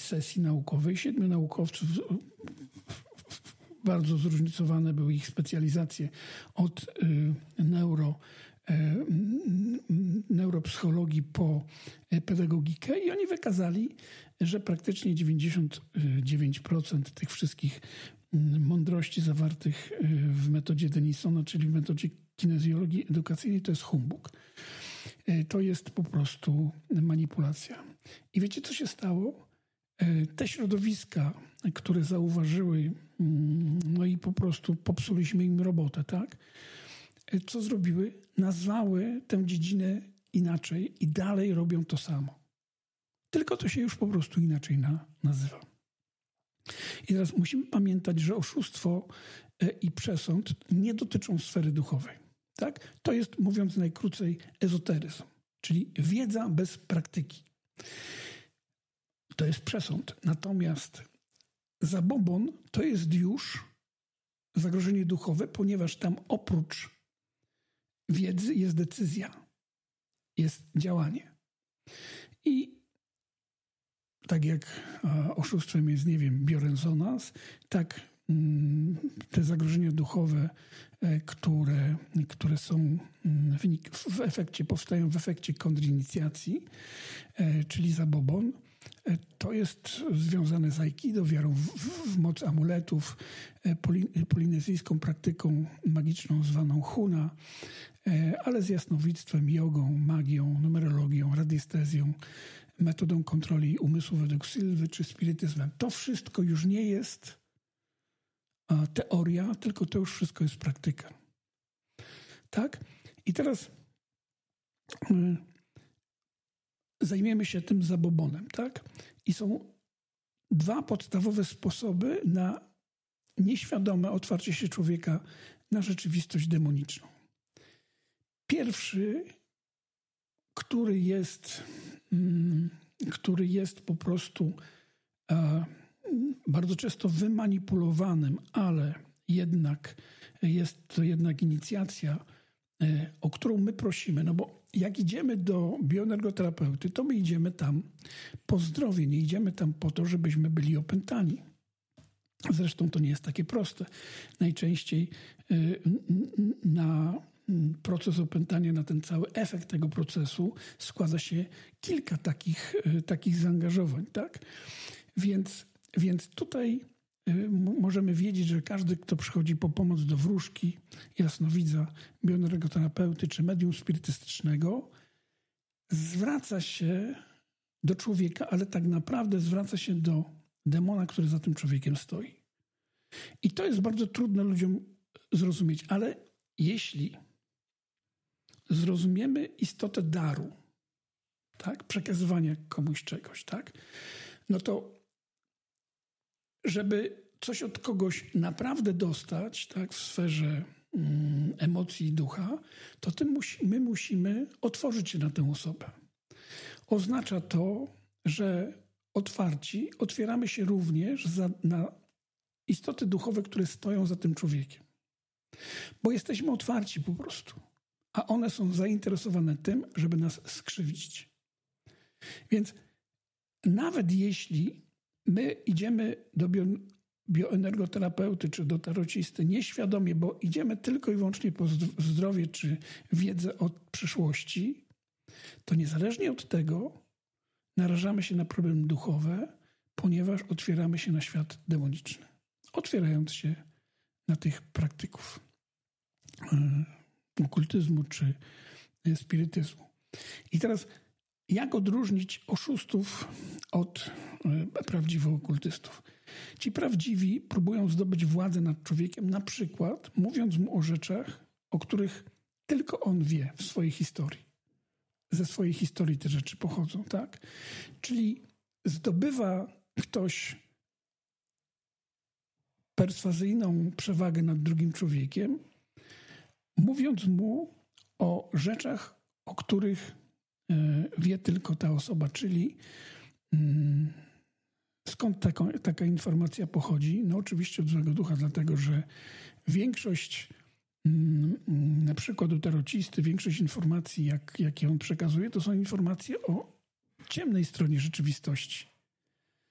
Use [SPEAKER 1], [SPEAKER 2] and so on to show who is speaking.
[SPEAKER 1] sesji naukowej. 7 naukowców, bardzo zróżnicowane były ich specjalizacje od neuropsychologii po pedagogikę i oni wykazali, że praktycznie 99% tych wszystkich mądrości zawartych w metodzie Denisona, czyli w metodzie kinezjologii edukacyjnej, to jest humbug. To jest po prostu manipulacja. I wiecie, co się stało? Te środowiska, które zauważyły, no i po prostu popsuliśmy im robotę, tak? Co zrobiły? Nazwały tę dziedzinę inaczej i dalej robią to samo. Tylko to się już po prostu inaczej nazywa. I teraz musimy pamiętać, że oszustwo i przesąd nie dotyczą sfery duchowej. Tak? To jest, mówiąc najkrócej, ezoteryzm, czyli wiedza bez praktyki. To jest przesąd. Natomiast zabobon to jest już zagrożenie duchowe, ponieważ tam oprócz wiedzy jest decyzja, jest działanie. I tak jak oszustwem jest, nie wiem, biorenzonans, tak te zagrożenia duchowe, które są powstają w efekcie kontrinicjacji, czyli zabobon, to jest związane z aikido, wiarą w moc amuletów, polinezyjską praktyką magiczną zwaną huna, ale z jasnowictwem, jogą, magią, numerologią, radiestezją, metodą kontroli umysłu według Sylwy czy spirytyzmem. To wszystko już nie jest teoria, tylko to już wszystko jest praktyka. Tak? I teraz zajmiemy się tym zabobonem, tak? I są 2 podstawowe sposoby na nieświadome otwarcie się człowieka na rzeczywistość demoniczną. Pierwszy, który jest po prostu bardzo często wymanipulowanym, ale jednak jest to jednak inicjacja, o którą my prosimy. No bo jak idziemy do bioenergoterapeuty, to my idziemy tam po zdrowie, nie idziemy tam po to, żebyśmy byli opętani. Zresztą to nie jest takie proste. Najczęściej na proces opętania, na ten cały efekt tego procesu składa się kilka takich zaangażowań, tak? Więc tutaj możemy wiedzieć, że każdy, kto przychodzi po pomoc do wróżki, jasnowidza, bioenergoterapeuty czy medium spirytystycznego, zwraca się do człowieka, ale tak naprawdę zwraca się do demona, który za tym człowiekiem stoi. I to jest bardzo trudno ludziom zrozumieć, ale jeśli zrozumiemy istotę daru, tak, przekazywania komuś czegoś, tak, no to żeby coś od kogoś naprawdę dostać, tak, w sferze emocji i ducha, to my musimy otworzyć się na tę osobę. Oznacza to, że otwieramy się również na istoty duchowe, które stoją za tym człowiekiem. Bo jesteśmy otwarci po prostu, a one są zainteresowane tym, żeby nas skrzywdzić. Więc nawet jeśli my idziemy do bioenergoterapeuty czy do tarocisty nieświadomie, bo idziemy tylko i wyłącznie po zdrowie czy wiedzę o przyszłości, to niezależnie od tego narażamy się na problemy duchowe, ponieważ otwieramy się na świat demoniczny. Otwierając się na tych praktyków okultyzmu czy spirytyzmu. I teraz jak odróżnić oszustów od prawdziwych okultystów? Ci prawdziwi próbują zdobyć władzę nad człowiekiem, na przykład mówiąc mu o rzeczach, o których tylko on wie w swojej historii. Ze swojej historii te rzeczy pochodzą, tak? Czyli zdobywa ktoś perswazyjną przewagę nad drugim człowiekiem, mówiąc mu o rzeczach, o których wie tylko ta osoba, czyli skąd taka informacja pochodzi? No oczywiście od złego ducha, dlatego że większość, na przykład u tarocisty, większość informacji, jakie on przekazuje, to są informacje o ciemnej stronie rzeczywistości.